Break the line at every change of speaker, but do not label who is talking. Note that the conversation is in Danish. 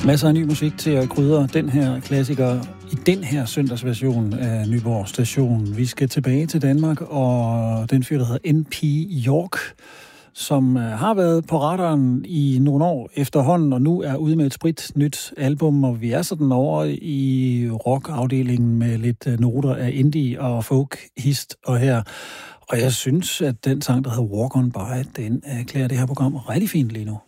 Masser af ny musik til at krydre den her klassiker i den her søndagsversion af Nyborg Station. Vi skal tilbage til Danmark, og den fyr, der hedder N.P. York, som har været på radaren i nogle år efterhånden, og nu er ude med et sprit nyt album, og vi er sådan over i rock-afdelingen med lidt noter af indie og folk, hist og her. Og jeg synes, at den sang, der hedder Walk On By, den klæder det her program rigtig fint lige nu.